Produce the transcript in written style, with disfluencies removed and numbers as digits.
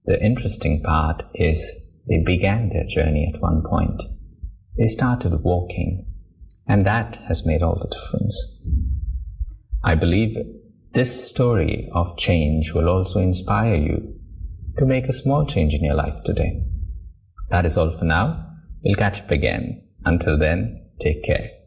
The interesting part is they began their journey at one point. They started walking, and that has made all the difference. I believe this story of change will also inspire you to make a small change in your life today. That is all for now. We'll catch up again. Until then, take care.